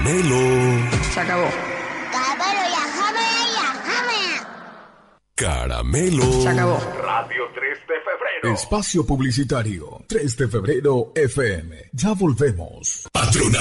Caramelo. Se acabó. Caramelo. Se acabó. Radio 3 de febrero. Espacio publicitario 3 de febrero FM. Ya volvemos. Patrona.